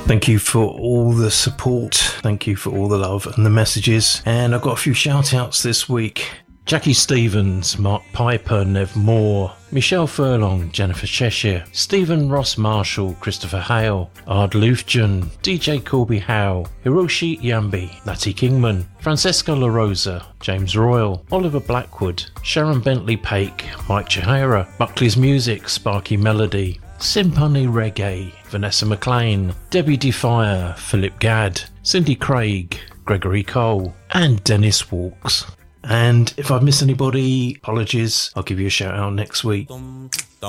Thank you for all the support. Thank you for all the love and the messages. And I've got a few shout outs this week. Jackie Stevens, Mark Piper, Nev Moore, Michelle Furlong, Jennifer Cheshire, Stephen Ross Marshall, Christopher Hale, Ard Lufjan, DJ Corby Howe, Hiroshi Yambi, Natty Kingman, Francesca La Rosa, James Royal, Oliver Blackwood, Sharon Bentley Pake, Mike Chihara, Buckley's Music, Sparky Melody, Simpani Reggae, Vanessa McLean, Debbie Defire, Philip Gadd, Cindy Craig, Gregory Cole, and Dennis Walks. And if I've missed anybody, apologies, I'll give you a shout out next week.